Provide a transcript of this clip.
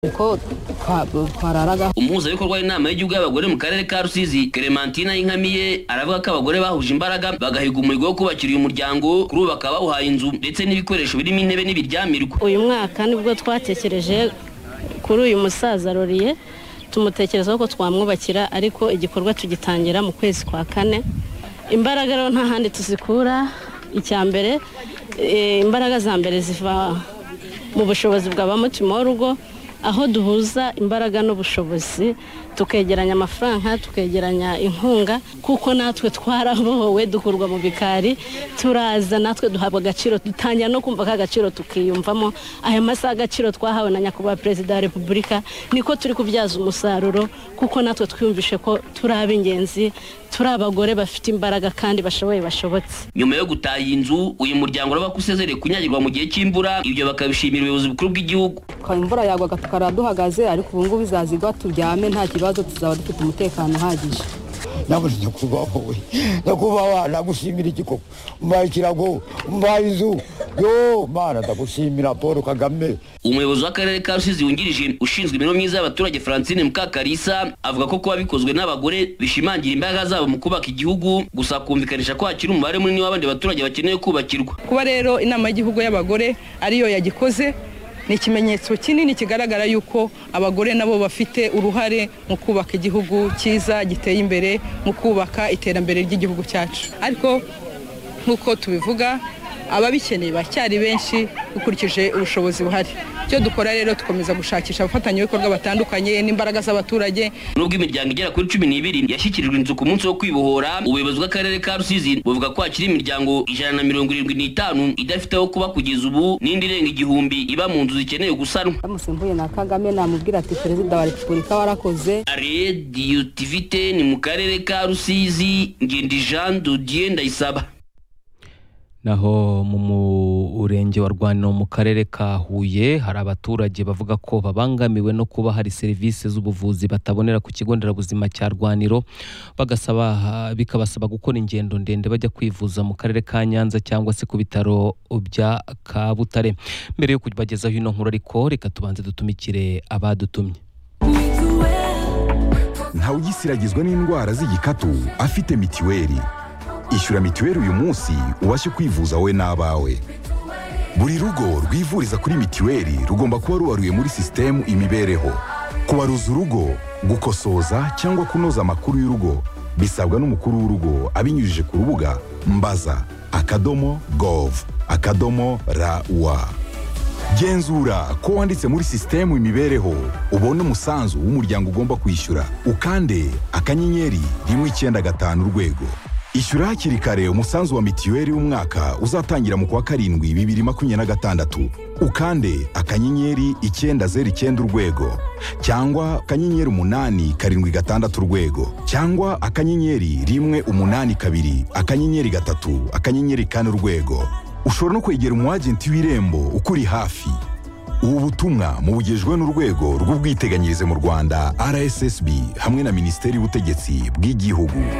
ko twararaga. Umuhuzabikorwa w'inama y'igihugu y'abagore mu karere ka Rusizi Clementine Yinkamiye aravuga ko abagore bahuje imbaraga bagahiga umuhigo wo kubakira uyu muryango kuri ubu bakaba bawuhaye inzu ndetse n'ibikoresho birimo intebe n'ibiryamirwa. Uyu mwaka nibwo twatekereje kuri uyu musaza Roriye tumutekerezaho ko twamwubakira, ariko igikorwa tugitangira mu kwezi kwa 4. Imbaraga rero nta handi tuzikura. Icyambere imbaraga za mbere ziva mu bushobozi bw'abamutima w'urugo, aho duhuza imbaraga n'ubushobozi tukegeranya amafaranga, tukegeranya inkunga, kuko natwe twarabohowe dukurwa mu bikari, turaza natwe duhabwa agaciro, dutangira no kumva ka agaciro tukiyumvamo. Aya masaha agaciro twahawe na nyakubahwa Perezida wa Repubulika niko turi kubyaza umusaruro, kuko natwe twiyumvishe ko turi ab'ingenzi, turi abagore bafite imbaraga kandi bashoboye bashobotse. Nyuma yo gutaha inzu, uyu muryango uraba kusezereye kunyagirwa mu gihe cy'imvura, ibyo bakabishimira ubuyobozi bukuru bw'igihugu. Imvura yagwaga tukaraduhagaze, ariko ubu ngubu izazigwa turyame nta kibazo, tuzaba dufite umutekano uhagije. Nabuze kubaho nakubawa nagushimira ikiko mbaye kirago mbaye inzu yo mana ndagushimira Paul Kagame. Umuyobozi w'akarere ka Rusizi wungirije ushinzwe imibereho myiza y'abaturage Francine Mukakarisa avuga ko kuba bikozwe n'abagore bishimangira imbaraga zabo mu kubaka igihugu, gusa kumvikanisha ko hakiri umubare munini w'abandi baturage bakeneye kubakirwa. Kuba rero inama y'igihugu y'abagore ariyo yagikoze ni ikimenyetso kinini kigaragara yuko abagore nabo bafite uruhare mu kubaka igihugu cyiza giteye imbere, mu kubaka iterambere ry'igihugu cyacu. Ariko nk'uko tubivuga, ababikeneye bacyari benshi ukurikije ubushobozi buhari. Icyo dukora rero tukomeza gushakisha abafatanyabikorwa batandukanye n'imbaraga z'abaturage. Nubwo imiryango igera kuri 12 yashyikirijwe inzu ku munsi wo kwibohora, ubuyobozi bw'akarere ka Rusizi buvuga ko hakiri imiryango 175 idafite aho kuba kugeza ubu, n'indi irenga 1000 iba mu nzu zikeneye gusanwa. Bamusembuye na Kagame namubwira ati Perezida wa Repubulika warakoze. Radio TVT ni mu karere ka Rusizi, Ngindi Jean Dodier Ndayisaba. Naho mu murenge wa Rwaniro mu karere ka Huye hari abaturage bavuga ko babangamiwe no kuba hari serivisi z'ubuvuzi batabonera ku kigo nderabuzima cya Rwaniro, bikabasaba gukora ingendo ndende bajya kwivuza mu karere ka Nyanza cyangwa se ku bitaro bya Kabutare. Mbere yo kubagezaho ino nkuru ariko reka tubanze dutumikire abadutumye. Ntawe ugisiragizwa n'indwara z'igikatu afite mitiweli. Ishyura mitiweli uyu munsi ubashe kwivuza wowe n'abawe. Buri rugo rwivuriza kuri mitiweli rugomba kuba rubaruye muri sisitemu imibereho. Kubaruza urugo, gukosoza cyangwa kunoza amakuru y'urugo bisabwa n'umukuru w'urugo abinyujije ku rubuga mbaza.gov.rw. Genzura ko wanditse muri sisitemu imibereho ubone umusanzu w'umuryango ugomba kwishyura, ukande *195 urwego. Ishyura hakiri kare umusanzu wa mitiweli w'umwaka uzatangira mu kwa 7 2026, ukande *909 urwego, cyangwa *876 urwego, cyangwa *182 *3 urwego. Ushobora no kwegera umwagenti w'Irembo ukuri hafi. Ubu butumwa mubugejwe n'urwego rw'ubwiteganyirize mu Rwanda RSSB hamwe na Minisiteri y'Ubutegetsi bw'Igihugu.